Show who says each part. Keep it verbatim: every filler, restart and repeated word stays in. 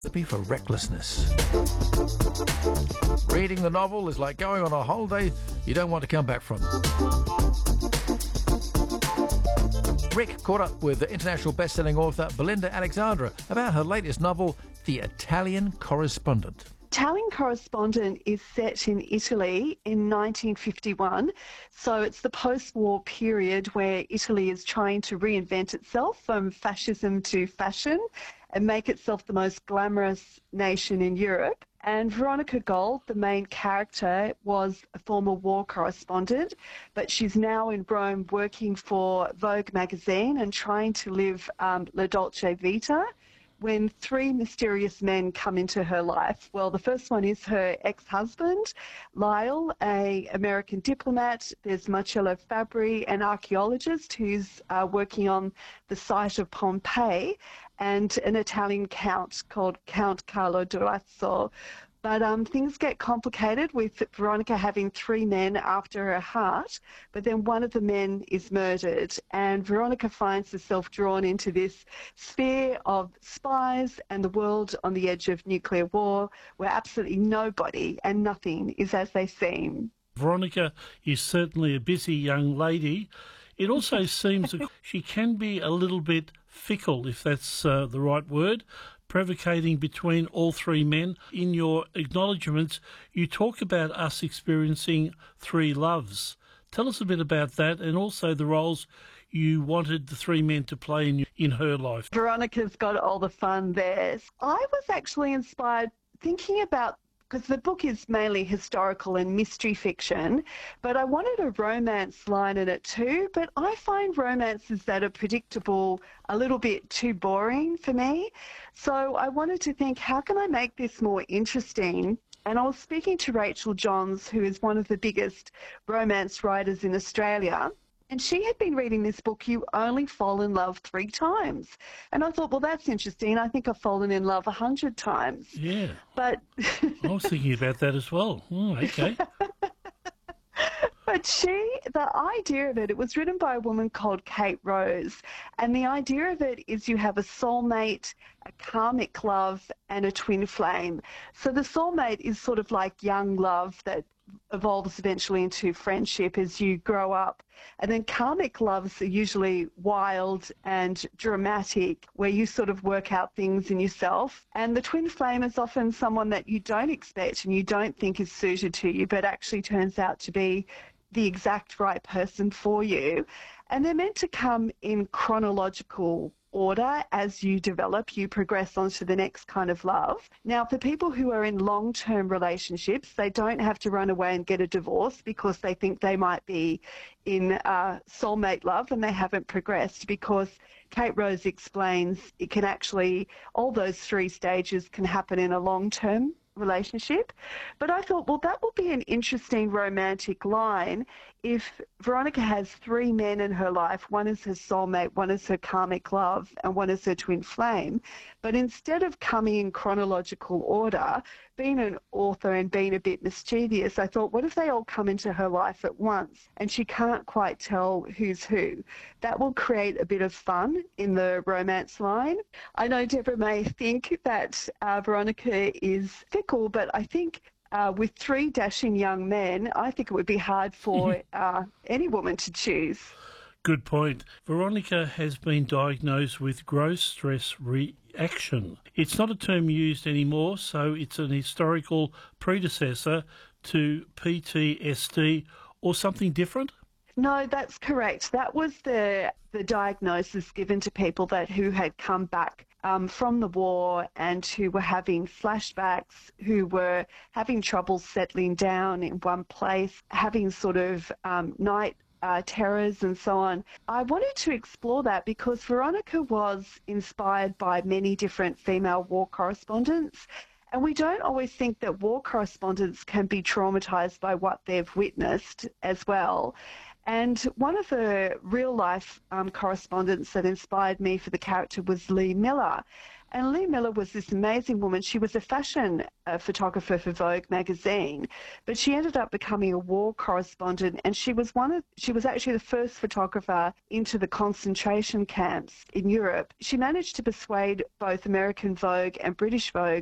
Speaker 1: Recipe for recklessness. Reading the novel is like going on a holiday you don't want to come back from. Rick caught up with the international best-selling author Belinda Alexandra about her latest novel, The Italian Correspondent.
Speaker 2: Italian Correspondent is set in Italy in nineteen fifty-one, so it's the post-war period where Italy is trying to reinvent itself from fascism to fashion and make itself the most glamorous nation in Europe. And Veronica Gold, the main character, was a former war correspondent, but she's now in Rome working for Vogue magazine and trying to live um, La Dolce Vita, when three mysterious men come into her life. Well, the first one is her ex-husband, Lyle, a American diplomat. There's Marcello Fabbri, an archaeologist who's uh, working on the site of Pompeii, and an Italian count called Count Carlo Durazzo. But um, things get complicated with Veronica having three men after her heart, but then one of the men is murdered, and Veronica finds herself drawn into this sphere of spies and the world on the edge of nuclear war, where absolutely nobody and nothing is as they seem.
Speaker 3: Veronica is certainly a busy young lady. It also seems that she can be a little bit fickle, if that's uh, the right word, provocating between all three men. In your acknowledgements, you talk about us experiencing three loves. Tell us a bit about that, and also the roles you wanted the three men to play in, in her life.
Speaker 2: Veronica's got all the fun there. I was actually inspired thinking about, because the book is mainly historical and mystery fiction, but I wanted a romance line in it too, but I find romances that are predictable a little bit too boring for me. So I wanted to think, how can I make this more interesting? And I was speaking to Rachel Johns, who is one of the biggest romance writers in Australia, and she had been reading this book, You Only Fall in Love Three Times. And I thought, well, that's interesting. I think I've fallen in love a hundred times.
Speaker 3: Yeah.
Speaker 2: But
Speaker 3: I was thinking about that as well. Oh, okay.
Speaker 2: But she, the idea of it, it was written by a woman called Kate Rose. And the idea of it is you have a soulmate, a karmic love, and a twin flame. So the soulmate is sort of like young love that evolves eventually into friendship as you grow up. And then karmic loves are usually wild and dramatic, where you sort of work out things in yourself. And the twin flame is often someone that you don't expect and you don't think is suited to you, but actually turns out to be the exact right person for you. And they're meant to come in chronological order. As you develop, you progress on to the next kind of love. Now, for people who are in long-term relationships, they don't have to run away and get a divorce because they think they might be in uh, soulmate love and they haven't progressed, because Kate Rose explains it can actually, all those three stages can happen in a long-term relationship. But I thought, well, that will be an interesting romantic line if Veronica has three men in her life. One is her soulmate, one is her karmic love, and one is her twin flame. But instead of coming in chronological order, being an author and being a bit mischievous, I thought, what if they all come into her life at once and she can't quite tell who's who? That will create a bit of fun in the romance line. I know Deborah may think that uh, Veronica is fickle, but I think uh, with three dashing young men, I think it would be hard for uh, any woman to choose.
Speaker 3: Good point. Veronica has been diagnosed with gross stress reaction. It's not a term used anymore, so it's an historical predecessor to P T S D or something different?
Speaker 2: No, that's correct. That was the the diagnosis given to people that who had come back um, from the war and who were having flashbacks, who were having trouble settling down in one place, having sort of um, night Uh, terrors and so on. I wanted to explore that because Veronica was inspired by many different female war correspondents, and we don't always think that war correspondents can be traumatised by what they've witnessed as well. And one of the real-life um, correspondents that inspired me for the character was Lee Miller. And Lee Miller was this amazing woman. She was a fashion uh, photographer for Vogue magazine, but she ended up becoming a war correspondent, and she was one of she was actually the first photographer into the concentration camps in Europe. She managed to persuade both American Vogue and British Vogue